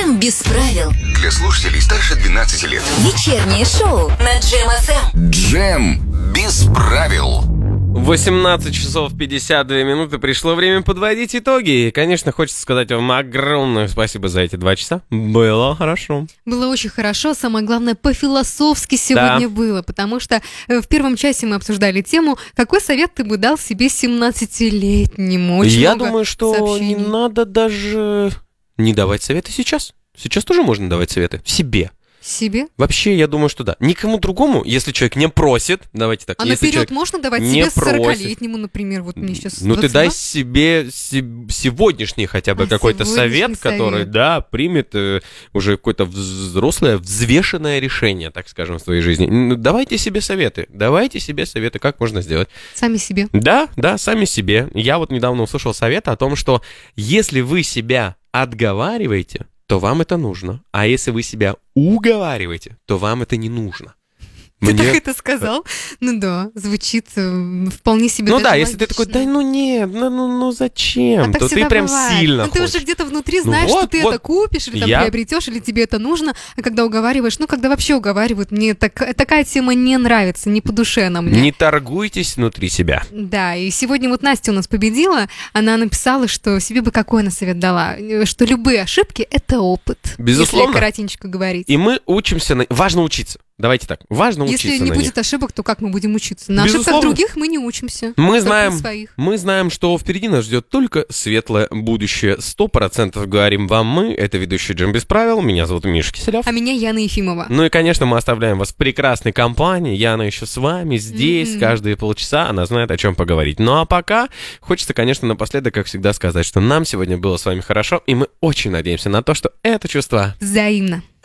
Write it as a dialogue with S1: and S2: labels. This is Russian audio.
S1: Джем без правил.
S2: Для слушателей старше 12 лет.
S1: Вечернее шоу на Джем ФМ.
S2: Джем без правил.
S3: 18 часов 52 минуты. Пришло время подводить итоги. И, конечно, хочется сказать вам огромное спасибо за эти 2 часа. Было хорошо.
S4: Было очень хорошо. Самое главное, по-философски сегодня было. Потому что в первом часе мы обсуждали тему, какой совет ты бы дал себе 17-летнему.
S3: Я думаю, что сообщений. Не надо даже не давать советы сейчас. Сейчас тоже можно давать советы себе.
S4: Себе?
S3: Вообще, я думаю, что да. Никому другому, если человек не просит, давайте так.
S4: А наперед можно давать себе 40-летнему, например, вот мне сейчас 22?
S3: Ну ты дай себе сегодняшний хотя бы какой-то совет, который, да, примет уже какое-то взрослое, взвешенное решение, так скажем, в своей жизни. Давайте себе советы, как можно сделать.
S4: Сами себе.
S3: Да, сами себе. Я вот недавно услышал совет о том, что если вы себя отговариваете, то вам это нужно. А если вы себя уговариваете, то вам это не нужно.
S4: Ты так это сказал? Ну да, звучит вполне себе.
S3: Ну да, если ты такой, да ну нет, ну зачем? То ты прям сильно хочешь.
S4: Ты уже где-то внутри знаешь, что ты это купишь, или там приобретешь, или тебе это нужно. А когда уговариваешь, когда вообще уговаривают, мне такая тема не нравится, не по душе она мне.
S3: Не торгуйтесь внутри себя.
S4: Да, и сегодня вот Настя у нас победила, она написала, что себе бы какой она совет дала, что любые ошибки — это опыт.
S3: Безусловно.
S4: Если коротенько говорить.
S3: И мы учимся, важно учиться. Давайте так, важно учиться.
S4: Если не будет ошибок, то как мы будем учиться? На ошибках других мы не учимся.
S3: Мы знаем, что впереди нас ждет только светлое будущее. 100% говорим вам мы. Это ведущий Джем без правил. Меня зовут Миша Киселев.
S4: А меня Яна Ефимова.
S3: Ну и, конечно, мы оставляем вас в прекрасной компании. Яна еще с вами здесь каждые полчаса. Она знает, о чем поговорить. Ну а пока хочется, конечно, напоследок, как всегда, сказать, что нам сегодня было с вами хорошо. И мы очень надеемся на то, что это чувство
S4: взаимно.